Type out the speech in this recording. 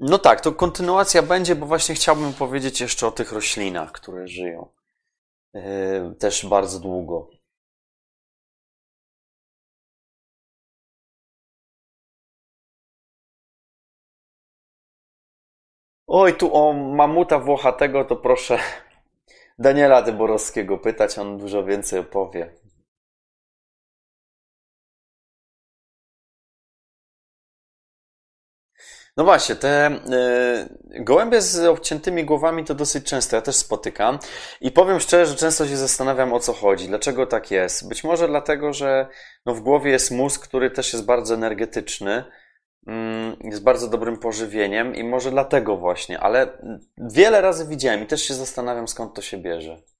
No tak, to kontynuacja będzie, bo właśnie chciałbym powiedzieć jeszcze o tych roślinach, które żyją też bardzo długo. Oj, tu o mamuta włochatego to proszę Daniela Dyborowskiego pytać, on dużo więcej opowie. No właśnie, te gołębie z obciętymi głowami to dosyć często, ja też spotykam i powiem szczerze, że często się zastanawiam o co chodzi, dlaczego tak jest. Być może dlatego, że no, w głowie jest mózg, który też jest bardzo energetyczny, jest bardzo dobrym pożywieniem i może dlatego właśnie, ale wiele razy widziałem i też się zastanawiam skąd to się bierze.